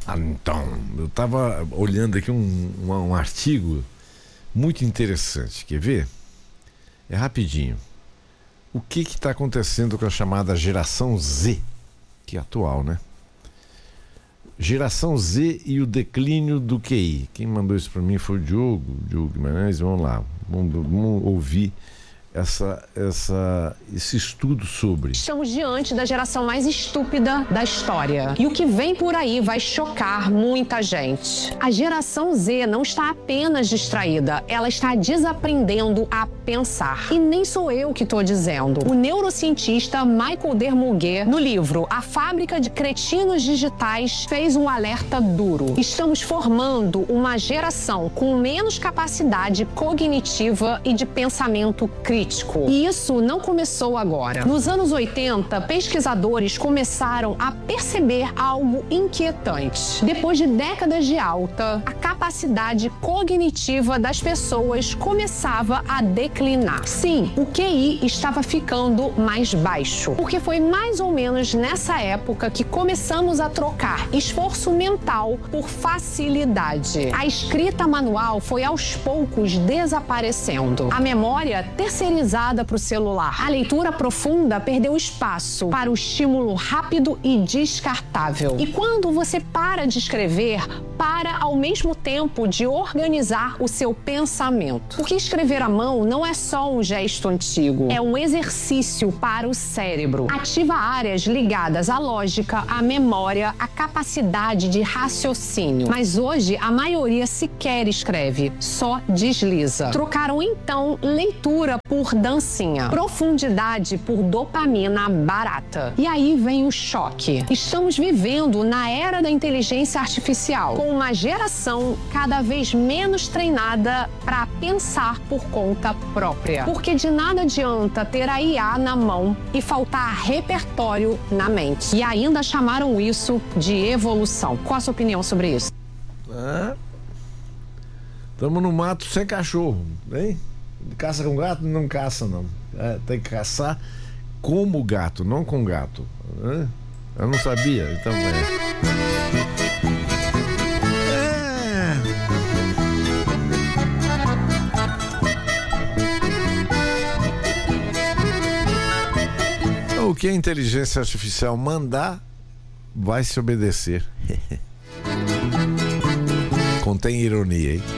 Então, eu estava olhando aqui um artigo muito interessante. Quer ver? É rapidinho. O que está acontecendo com a chamada geração Z, que é atual, né? Geração Z e o declínio do QI. Quem mandou isso para mim foi o Diogo Guimarães. Vamos lá, vamos ouvir esse estudo sobre. Estamos diante da geração mais estúpida da história. E o que vem por aí vai chocar muita gente. A geração Z não está apenas distraída, ela está desaprendendo a pensar. E nem sou eu que estou dizendo. O neurocientista Michael Dermouguet, no livro A Fábrica de Cretinos Digitais, fez um alerta duro. Estamos formando uma geração com menos capacidade cognitiva e de pensamento crítico. E isso não começou agora. Nos anos 80, pesquisadores começaram a perceber algo inquietante. Depois de décadas de alta, a capacidade cognitiva das pessoas começava a declinar. Sim, o QI estava ficando mais baixo, porque foi mais ou menos nessa época que começamos a trocar esforço mental por facilidade. A escrita manual foi aos poucos desaparecendo. A memória terceirizada para o celular. A leitura profunda perdeu espaço para o estímulo rápido e descartável. E quando você para de escrever, para ao mesmo tempo de organizar o seu pensamento. Porque escrever à mão não é só um gesto antigo, é um exercício para o cérebro. Ativa áreas ligadas à lógica, à memória, à capacidade de raciocínio. Mas hoje a maioria sequer escreve, só desliza. Trocaram então leitura por dancinha, profundidade por dopamina barata. E aí vem o choque. Estamos vivendo na era da inteligência artificial, com uma geração cada vez menos treinada para pensar por conta própria. Porque de nada adianta ter a IA na mão e faltar repertório na mente. E ainda chamaram isso de evolução. Qual a sua opinião sobre isso? Estamos no mato sem cachorro, hein? Caça com gato? Não caça, não. Tem que caçar como gato, não com gato. Eu não sabia, então O que a inteligência artificial mandar, vai se obedecer. Contém ironia, hein?